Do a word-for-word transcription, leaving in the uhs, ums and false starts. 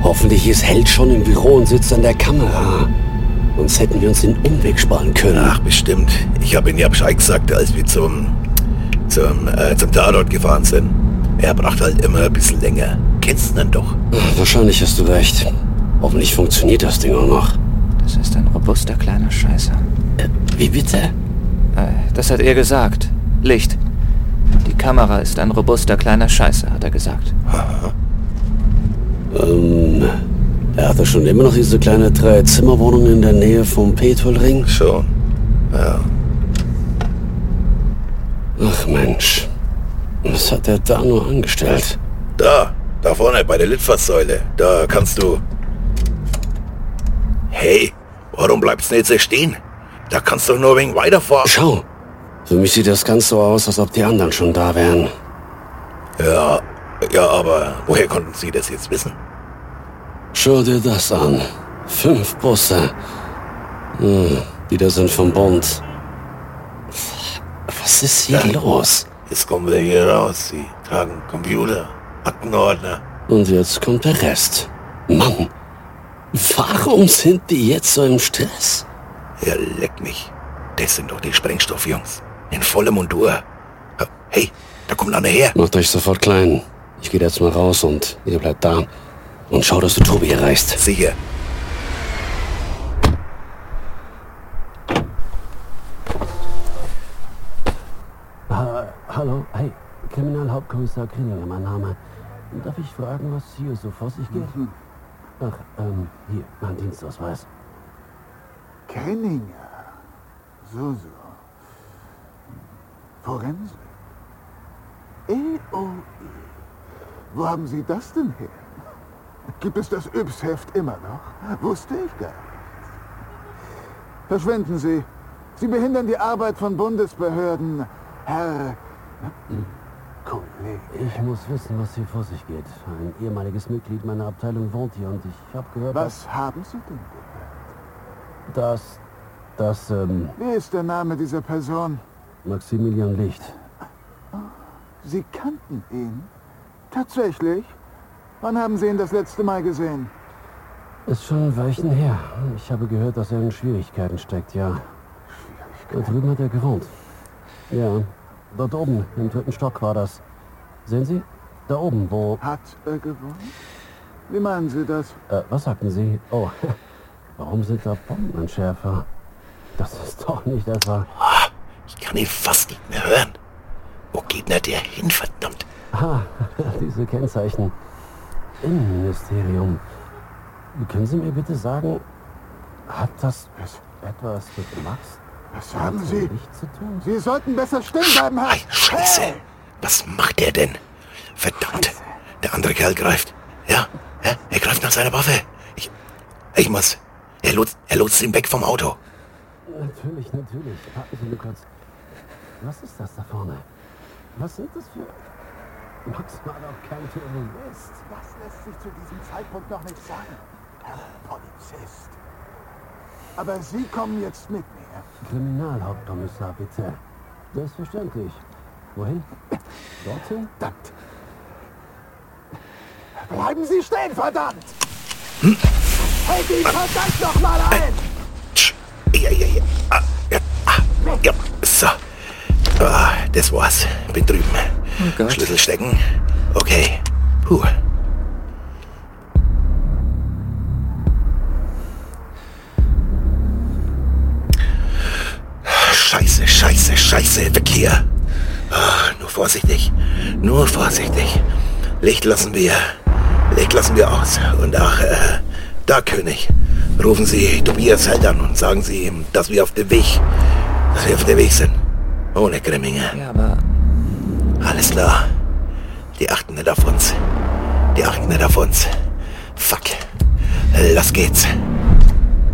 Hoffentlich ist Held schon im Büro und sitzt an der Kamera. Sonst hätten wir uns den Umweg sparen können. Ach, bestimmt. Ich habe ihm ja Bescheid gesagt, als wir zum, zum, äh, zum Tatort gefahren sind. Er braucht halt immer ein bisschen länger. Kennst du ihn doch? Ach, wahrscheinlich hast du recht. Hoffentlich funktioniert das Ding auch noch. Das ist ein robuster kleiner Scheißer. Äh, wie bitte? Äh, das hat er gesagt. Licht. Die Kamera ist ein robuster kleiner Scheißer, hat er gesagt. Aha. Ähm, er hatte schon immer noch diese kleine Drei-Zimmer-Wohnung in der Nähe vom Petrolring? Schon, ja. Ach Mensch, was hat er da nur angestellt? Da, da vorne bei der Litfaßsäule, da kannst du... Hey, warum bleibst du jetzt hier stehen? Da kannst du nur wegen weiterfahren. Schau, für mich sieht das ganz so aus, als ob die anderen schon da wären. Ja, ja, aber woher konnten sie das jetzt wissen? Schau dir das an. Fünf Busse. Hm, die da sind vom Bund. Was ist hier Ja. los? Jetzt kommen wir hier raus. Sie tragen Computer, Aktenordner. Und jetzt kommt der Rest. Mann, warum sind die jetzt so im Stress? Ja, leck mich. Das sind doch die Sprengstoffjungs. In voller Montur. Hey, da kommt einer her. Macht euch sofort klein. Ich gehe jetzt mal raus und ihr bleibt da. Und schau, dass du Tobi erreichst. Sicher. Ha Hallo, hey, Kriminalhauptkommissar Krinninger, mein Name. Darf ich fragen, was hier so vor sich geht? Mhm. Ach, ähm, hier, mein Dienstausweis. Krenninger. So, so. Forensik. E O E. Wo haben Sie das denn her? Gibt es das Yps-Heft immer noch? Wusste ich gar nicht. Verschwinden Sie. Sie behindern die Arbeit von Bundesbehörden, Herr... Kollege. Ich muss wissen, was hier vor sich geht. Ein ehemaliges Mitglied meiner Abteilung wohnt hier und ich habe gehört, Was haben Sie denn gehört? dass... dass, ähm, Wie ist der Name dieser Person? Maximilian Licht. Sie kannten ihn? Tatsächlich? Wann haben Sie ihn das letzte Mal gesehen? Ist schon ein Weilchen her. Ich habe gehört, dass er in Schwierigkeiten steckt, ja. Da drüben hat er gewohnt. Ja, dort oben, im dritten Stock war das. Sehen Sie? Da oben, wo... Hat er gewohnt? Wie meinen Sie das? Äh, was sagten Sie? Oh, warum sind da Bombenentschärfer? Das ist doch nicht etwa... Ah, ich kann ihn fast nicht mehr hören. Wo geht denn der hin, verdammt? Ah, diese Kennzeichen. Innenministerium. Können Sie mir bitte sagen, hat das etwas mit Max Was haben Sie? Licht zu tun? Sie sollten besser stehen bleiben, Herr. Ei, Scheiße. Hey! Was macht der denn? Verdammt. Der andere Kerl greift. Ja, ja, er greift nach seiner Waffe. Ich, ich muss... Er lotst, er lotst ihn weg vom Auto. Natürlich, natürlich. Warten Sie nur kurz. Was ist das da vorne? Was sind das für... Max war doch kein Terrorist. Das lässt sich zu diesem Zeitpunkt noch nicht sagen, Herr Polizist. Aber Sie kommen jetzt mit mir. Kriminalhauptkommissar, bitte. Selbstverständlich. Wohin? Dorthin? Verdammt. Bleiben Sie stehen, verdammt! Hm? Halt ihn verdammt noch mal ein! Tsch, ja, ja, ja. Ah, ja, ah, ja, so. Ah, das war's. Bin drüben. Oh Gott. Schlüssel stecken. Okay. Puh. Scheiße, scheiße, scheiße. Weg hier. Ah, nur vorsichtig. Nur vorsichtig. Licht lassen wir. Licht lassen wir aus. Und ach, äh, da, König. Rufen Sie Tobias halt an und sagen Sie ihm, dass wir auf dem Weg, dass wir auf dem Weg sind. Ohne Grimminger. Ja, aber... Alles klar. Die achten nicht auf uns. Die achten nicht auf uns. Fuck. Los geht's.